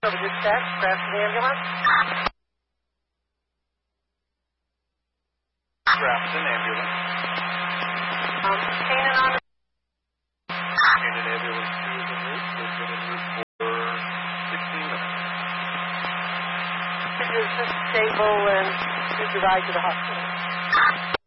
Over dispatch, Grafton ambulance. Grafton ambulance. Cannon on the... Cannon ambulance 2 is en route. They've been en route for 16 minutes. Is this stable and should you ride to the hospital?